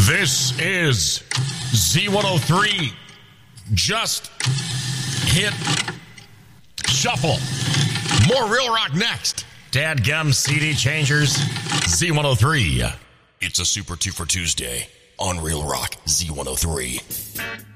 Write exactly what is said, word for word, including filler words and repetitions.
This is Z one oh three. Just hit shuffle. More Real Rock next. Dadgum C D changers. Z one oh three. It's a Super two for Tuesday on Real Rock Z one oh three.